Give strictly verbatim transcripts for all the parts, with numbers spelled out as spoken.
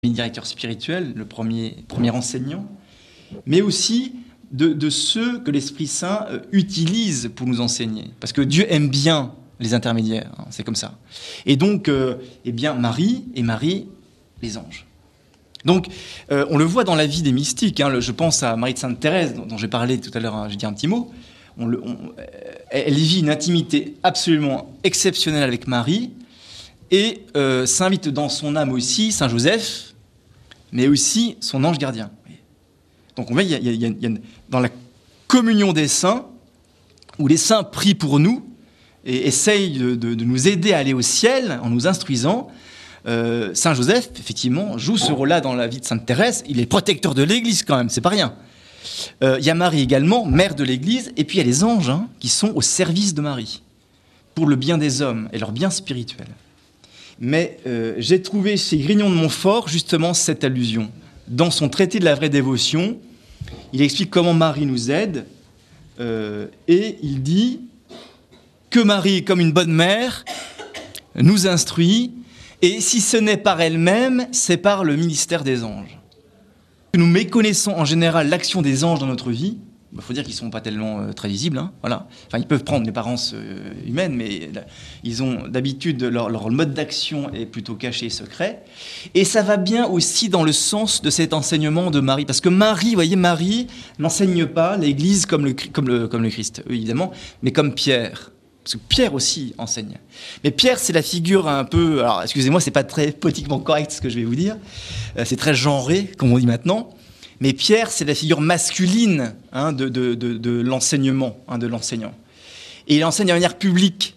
directeur spirituel, le premier, premier enseignant, mais aussi de, de ceux que l'Esprit Saint euh, utilise pour nous enseigner. Parce que Dieu aime bien les intermédiaires, hein, c'est comme ça. Et donc, euh, eh bien, Marie et Marie, les anges. Donc, euh, on le voit dans la vie des mystiques. Hein, le, je pense à Marie de Sainte-Thérèse, dont, dont j'ai parlé tout à l'heure, hein, j'ai dit un petit mot. On le, on, elle vit une intimité absolument exceptionnelle avec Marie et euh, s'invite dans son âme aussi Saint Joseph, mais aussi son ange gardien. Donc on voit, il y a, il y a, il y a dans la communion des saints, où les saints prient pour nous et essayent de, de, de nous aider à aller au ciel en nous instruisant. Euh, Saint Joseph, effectivement, joue ce rôle-là dans la vie de Sainte Thérèse. Il est protecteur de l'Église quand même, c'est pas rien. Euh, il y a Marie également, mère de l'Église, et puis il y a les anges hein, qui sont au service de Marie, pour le bien des hommes et leur bien spirituel. Mais euh, j'ai trouvé chez Grignon de Montfort justement cette allusion. Dans son traité de la vraie dévotion, il explique comment Marie nous aide euh, et il dit que Marie, comme une bonne mère, nous instruit et si ce n'est par elle-même, c'est par le ministère des anges. Nous méconnaissons en général l'action des anges dans notre vie. Il faut dire qu'ils ne sont pas tellement euh, très visibles. Hein, voilà. Enfin, ils peuvent prendre une apparence euh, humaine, mais là, ils ont d'habitude, leur, leur mode d'action est plutôt caché et secret. Et ça va bien aussi dans le sens de cet enseignement de Marie. Parce que Marie, vous voyez, Marie n'enseigne pas l'Église comme le, comme le, comme le Christ, évidemment, mais comme Pierre. Parce que Pierre aussi enseigne. Mais Pierre, c'est la figure un peu... Alors, excusez-moi, c'est pas très politiquement correct ce que je vais vous dire. Euh, c'est très genré, comme on dit maintenant. Mais Pierre, c'est la figure masculine hein, de, de, de, de l'enseignement, hein, de l'enseignant. Et il enseigne de manière publique.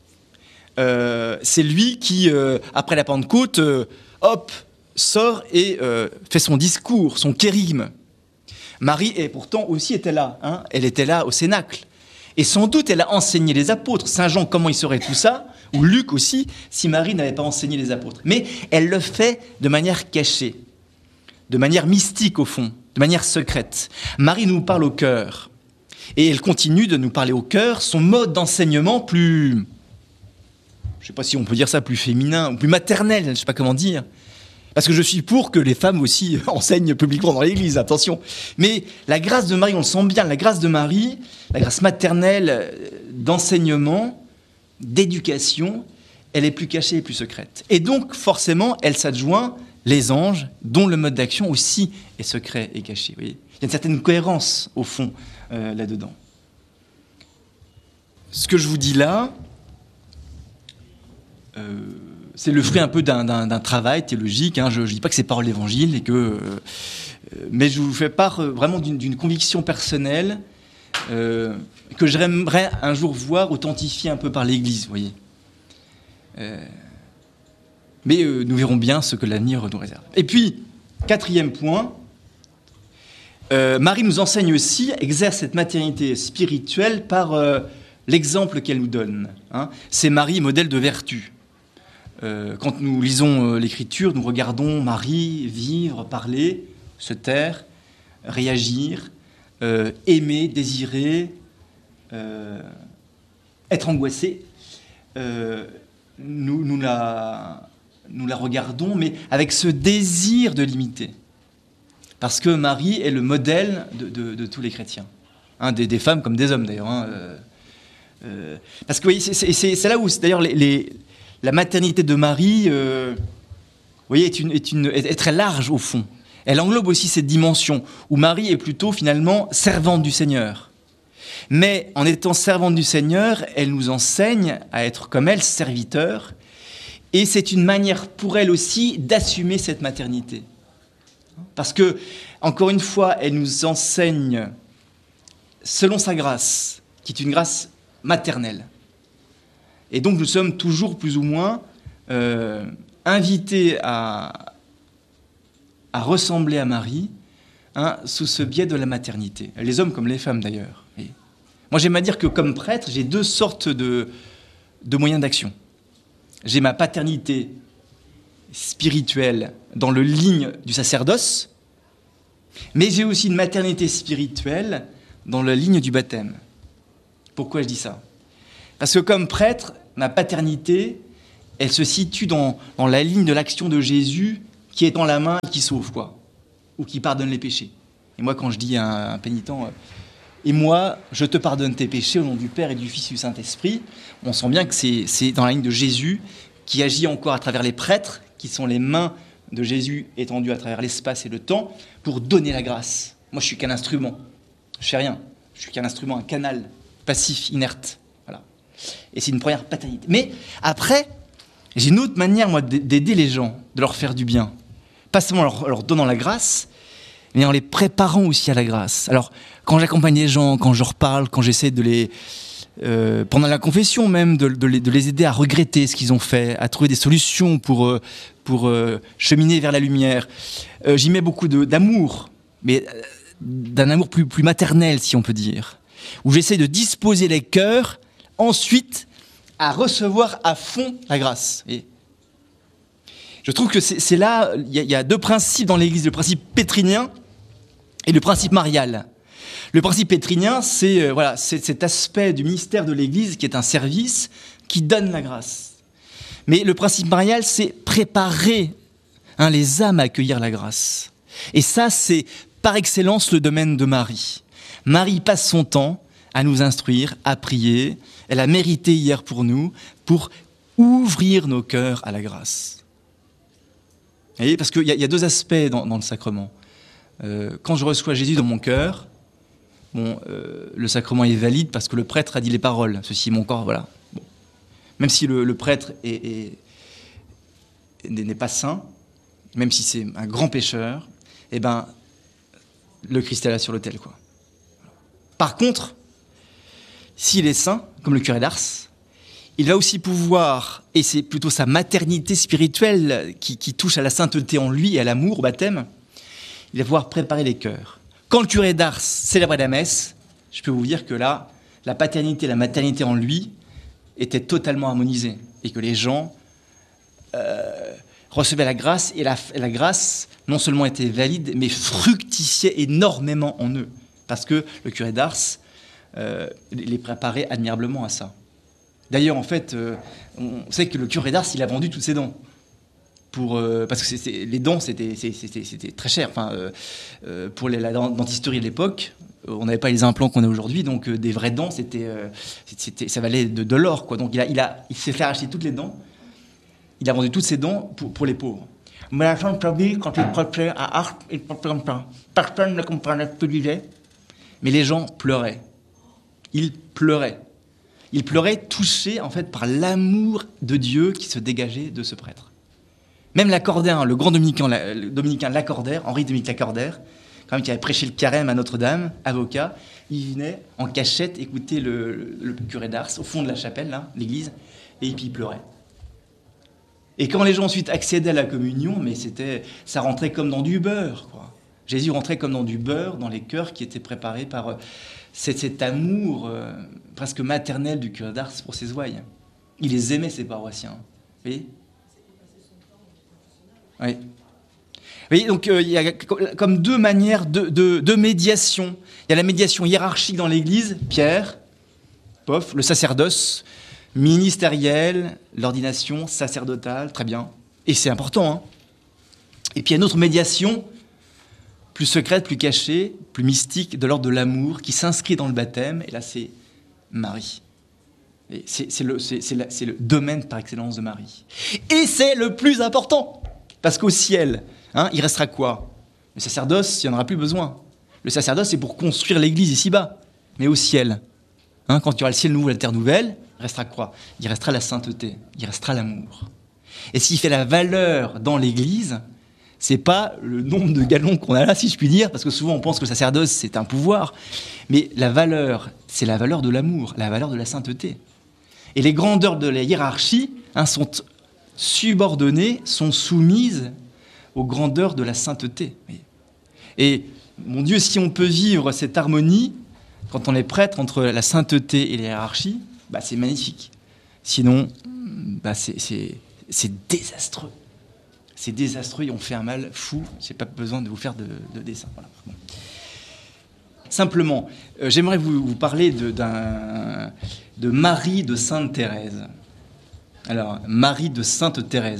Euh, c'est lui qui, euh, après la Pentecôte, euh, hop, sort et euh, fait son discours, son kérigme. Marie, et pourtant, aussi était là. Hein, elle était là au Cénacle. Et sans doute, elle a enseigné les apôtres. Saint Jean, comment il saurait tout ça? Ou Luc aussi, si Marie n'avait pas enseigné les apôtres. Mais elle le fait de manière cachée. De manière mystique au fond, de manière secrète. Marie nous parle au cœur. Et elle continue de nous parler au cœur, son mode d'enseignement plus, je ne sais pas si on peut dire ça, plus féminin, ou plus maternel, je ne sais pas comment dire. Parce que je suis pour que les femmes aussi enseignent publiquement dans l'Église, attention. Mais la grâce de Marie, on le sent bien, la grâce de Marie, la grâce maternelle d'enseignement, d'éducation, elle est plus cachée et plus secrète. Et donc, forcément, elle s'adjoint les anges, dont le mode d'action aussi est secret et caché. Vous voyez, il y a une certaine cohérence, au fond, euh, là-dedans. Ce que je vous dis là, euh, c'est le fruit un peu d'un, d'un, d'un travail théologique. Hein. Je ne dis pas que c'est parole d'évangile, et que, euh, mais je vous fais part euh, vraiment d'une, d'une conviction personnelle euh, que j'aimerais un jour voir authentifiée un peu par l'Église, vous voyez. Euh, Mais euh, nous verrons bien ce que l'avenir nous réserve. Et puis, quatrième point, euh, Marie nous enseigne aussi, exerce cette maternité spirituelle par euh, l'exemple qu'elle nous donne. Hein. C'est Marie, modèle de vertu. Euh, quand nous lisons euh, l'Écriture, nous regardons Marie vivre, parler, se taire, réagir, euh, aimer, désirer, euh, être angoissée. Euh, nous, nous la... Nous la regardons, mais avec ce désir de l'imiter. Parce que Marie est le modèle de, de, de tous les chrétiens. Hein, des, des femmes comme des hommes, d'ailleurs. Hein, euh, euh, parce que, vous voyez, c'est, c'est, c'est là où, d'ailleurs, les, les, la maternité de Marie, euh, vous voyez, est, une, est, une, est, est très large, au fond. Elle englobe aussi cette dimension, où Marie est plutôt, finalement, servante du Seigneur. Mais, en étant servante du Seigneur, elle nous enseigne à être, comme elle, serviteur. Et c'est une manière pour elle aussi d'assumer cette maternité. Parce que, encore une fois, elle nous enseigne, selon sa grâce, qui est une grâce maternelle. Et donc nous sommes toujours plus ou moins euh, invités à, à ressembler à Marie hein, sous ce biais de la maternité. Les hommes comme les femmes d'ailleurs. Et moi j'aime à dire que comme prêtre, j'ai deux sortes de, de moyens d'action. J'ai ma paternité spirituelle dans le ligne du sacerdoce, mais j'ai aussi une maternité spirituelle dans la ligne du baptême. Pourquoi je dis ça? Parce que comme prêtre, ma paternité, elle se situe dans, dans la ligne de l'action de Jésus qui étend la main et qui sauve, quoi, ou qui pardonne les péchés. Et moi, quand je dis à un, un pénitent, euh, et moi, je te pardonne tes péchés au nom du Père et du Fils et du Saint-Esprit, on sent bien que c'est, c'est dans la ligne de Jésus qui agit encore à travers les prêtres, qui sont les mains de Jésus étendues à travers l'espace et le temps, pour donner la grâce. Moi, je suis qu'un instrument, je fais rien, je suis qu'un instrument, un canal passif, inerte. Voilà. Et c'est une première paternité. Mais après, j'ai une autre manière, moi, d'aider les gens, de leur faire du bien. Pas seulement en leur, leur donnant la grâce, mais en les préparant aussi à la grâce. Alors, quand j'accompagne les gens, quand je leur parle, quand j'essaie de les... Euh, pendant la confession même, de, de, les, de les aider à regretter ce qu'ils ont fait, à trouver des solutions pour, euh, pour euh, cheminer vers la lumière, euh, j'y mets beaucoup de, d'amour, mais euh, d'un amour plus, plus maternel, si on peut dire, où j'essaie de disposer les cœurs, ensuite, à recevoir à fond la grâce. Et je trouve que c'est, c'est là, il y, y a deux principes dans l'Église, le principe pétrinien et le principe marial. Le principe pétrinien, c'est, euh, voilà, c'est cet aspect du ministère de l'Église qui est un service qui donne la grâce. Mais le principe marial, c'est préparer hein, les âmes à accueillir la grâce. Et ça, c'est par excellence le domaine de Marie. Marie passe son temps à nous instruire, à prier. Elle a mérité hier pour nous, pour ouvrir nos cœurs à la grâce. Vous voyez, parce qu'il y, y a deux aspects dans, dans le sacrement. Euh, quand je reçois Jésus dans mon cœur, bon, euh, le sacrement est valide parce que le prêtre a dit les paroles. Ceci est mon corps, voilà. Bon. Même si le, le prêtre est, est, n'est pas saint, même si c'est un grand pécheur, eh ben, le Christ est là sur l'autel, quoi. Par contre, s'il est saint, comme le curé d'Ars, il va aussi pouvoir, et c'est plutôt sa maternité spirituelle qui, qui touche à la sainteté en lui et à l'amour au baptême, il va pouvoir préparer les cœurs. Quand le curé d'Ars célébrait la messe, je peux vous dire que là, la paternité et la maternité en lui étaient totalement harmonisées et que les gens euh, recevaient la grâce et la, et la grâce non seulement était valide, mais fructifiait énormément en eux. Parce que le curé d'Ars euh, les préparait admirablement à ça. D'ailleurs, en fait, euh, on sait que le curé d'Ars, il a vendu toutes ses dents. Pour, euh, parce que c'est, c'est, les dents, c'était, c'était, c'était très cher. Enfin, euh, euh, pour les, la dentisterie de l'époque, euh, on n'avait pas les implants qu'on a aujourd'hui, donc euh, des vraies dents, c'était, euh, c'était, ça valait de, de l'or, quoi. Donc il, a, il, a, il s'est fait acheter toutes les dents. Il a vendu toutes ses dents pour, pour les pauvres. Mais la Sainte Famille, quand il prêchait à Ars, il prêchait comme ça. Personne ne comprenait ce qu'il disait. Mais les gens pleuraient. Ils pleuraient. Ils pleuraient touchés, en fait, par l'amour de Dieu qui se dégageait de ce prêtre. Même Lacordaire, le grand dominicain, le dominicain Lacordaire, Henri Dominique Lacordaire, quand même qui avait prêché le carême à Notre-Dame, avocat, il venait en cachette écouter le, le, le curé d'Ars au fond de la chapelle, là, l'église, et puis il pleurait. Et quand les gens ensuite accédaient à la communion, mais c'était, ça rentrait comme dans du beurre, quoi. Jésus rentrait comme dans du beurre dans les cœurs qui étaient préparés par euh, cet, cet amour euh, presque maternel du curé d'Ars pour ses ouailles. Il les aimait, ses paroissiens. Vous voyez ? Oui. Oui, donc euh, il y a comme deux manières de, de, de médiation. Il y a la médiation hiérarchique dans l'Église, Pierre, pof, le sacerdoce, ministériel, l'ordination sacerdotale, très bien. Et c'est important. Hein. Et puis il y a une autre médiation, plus secrète, plus cachée, plus mystique, de l'ordre de l'amour, qui s'inscrit dans le baptême. Et là, c'est Marie. Et c'est, c'est, le, c'est, c'est, la, c'est le domaine par excellence de Marie. Et c'est le plus important. Parce qu'au ciel, hein, il restera quoi ? Le sacerdoce, il n'y en aura plus besoin. Le sacerdoce, c'est pour construire l'église ici-bas. Mais au ciel, hein, quand il y aura le ciel nouveau et la terre nouvelle, il restera quoi ? Il restera la sainteté, il restera l'amour. Et ce qui fait la valeur dans l'église, c'est pas le nombre de galons qu'on a là, si je puis dire, parce que souvent on pense que le sacerdoce, c'est un pouvoir. Mais la valeur, c'est la valeur de l'amour, la valeur de la sainteté. Et les grandeurs de la hiérarchie hein, sont subordonnées, sont soumises aux grandeurs de la sainteté. Et mon Dieu, si on peut vivre cette harmonie, quand on est prêtre entre la sainteté et la hiérarchie, bah, c'est magnifique. Sinon, bah, c'est, c'est, c'est désastreux. C'est désastreux et on fait un mal fou. Je n'ai pas besoin de vous faire de, de dessin. Voilà. Bon. Simplement, euh, j'aimerais vous, vous parler de, d'un, de Marie de Sainte Thérèse. Alors, Marie de Sainte Thérèse.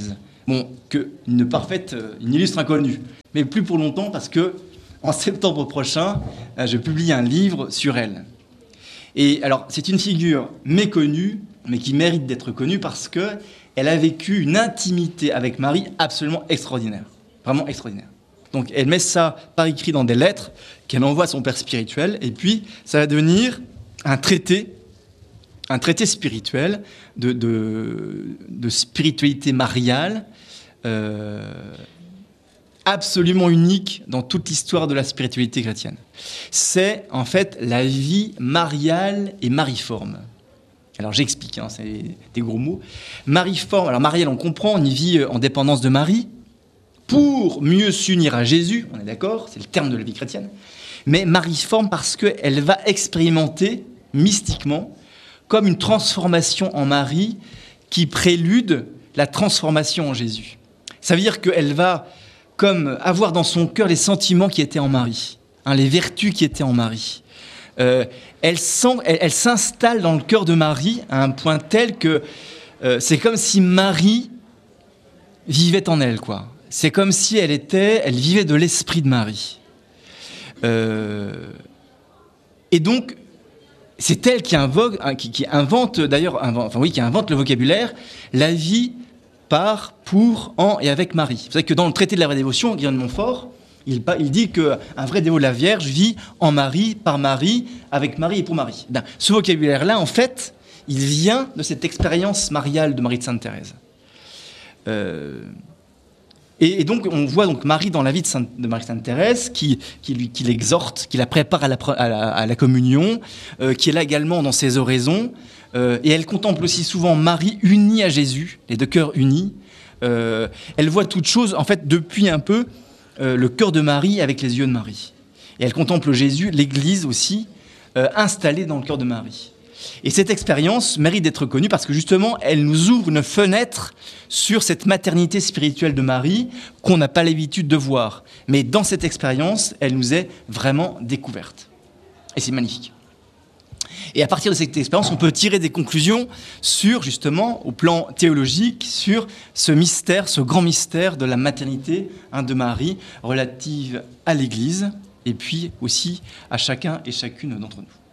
Bon, que une parfaite, une illustre inconnue, mais plus pour longtemps parce que en septembre prochain, je publie un livre sur elle. Et alors, c'est une figure méconnue, mais qui mérite d'être connue parce que elle a vécu une intimité avec Marie absolument extraordinaire, vraiment extraordinaire. Donc, elle met ça par écrit dans des lettres qu'elle envoie à son père spirituel, et puis ça va devenir un traité, un traité spirituel de, de, de spiritualité mariale, euh, absolument unique dans toute l'histoire de la spiritualité chrétienne. C'est en fait la vie mariale et mariforme. Alors j'explique, hein, c'est des gros mots. Mariforme, alors mariale on comprend, on y vit en dépendance de Marie, pour mieux s'unir à Jésus, on est d'accord, c'est le terme de la vie chrétienne, mais mariforme parce qu'elle va expérimenter mystiquement comme une transformation en Marie qui prélude la transformation en Jésus. Ça veut dire qu'elle va comme avoir dans son cœur les sentiments qui étaient en Marie, hein, les vertus qui étaient en Marie. Euh, elle, sent, elle, elle s'installe dans le cœur de Marie à un point tel que euh, c'est comme si Marie vivait en elle, quoi. C'est comme si elle était, elle vivait de l'esprit de Marie. Euh, et donc, c'est elle qui invoque, qui, qui invente d'ailleurs, invente, enfin oui, qui invente le vocabulaire, la vie par, pour, en et avec Marie. Vous savez que dans le traité de la vraie dévotion, Guillaume de Montfort, il, il dit qu'un vrai dévot de la Vierge vit en Marie, par Marie, avec Marie et pour Marie. Ben, ce vocabulaire-là, en fait, il vient de cette expérience mariale de Marie de Sainte-Thérèse. Euh, et, et donc, on voit donc Marie dans la vie de, Sainte, de Marie de Sainte-Thérèse, qui, qui, lui, qui l'exhorte, qui la prépare à la, à la, à la communion, euh, qui est là également dans ses oraisons. Euh, et elle contemple aussi souvent Marie unie à Jésus, les deux cœurs unis. Euh, elle voit toute chose, en fait, depuis un peu, euh, le cœur de Marie avec les yeux de Marie. Et elle contemple Jésus, l'Église aussi, euh, installée dans le cœur de Marie. Et cette expérience mérite d'être connue parce que justement, elle nous ouvre une fenêtre sur cette maternité spirituelle de Marie qu'on n'a pas l'habitude de voir. Mais dans cette expérience, elle nous est vraiment découverte. Et c'est magnifique. Et à partir de cette expérience, on peut tirer des conclusions sur, justement, au plan théologique, sur ce mystère, ce grand mystère de la maternité hein, de Marie relative à l'Église et puis aussi à chacun et chacune d'entre nous.